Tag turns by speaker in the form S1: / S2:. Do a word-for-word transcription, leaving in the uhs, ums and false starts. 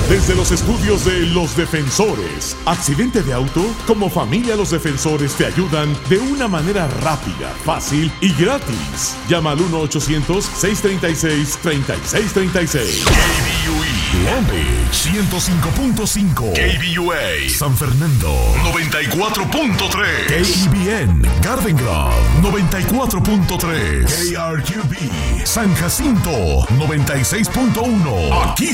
S1: Desde los estudios de Los Defensores. ¿Accidente de auto? Como familia Los Defensores te ayudan de una manera rápida, fácil y gratis. Llama al uno ochocientos, seiscientos treinta y seis, treinta y seis treinta y seis.
S2: K B U E Long Beach ciento cinco punto cinco, K B U A San Fernando noventa y cuatro punto tres, K E B N Garden Grove noventa y cuatro punto tres, K R Q B San Jacinto noventa y seis punto uno. Aquí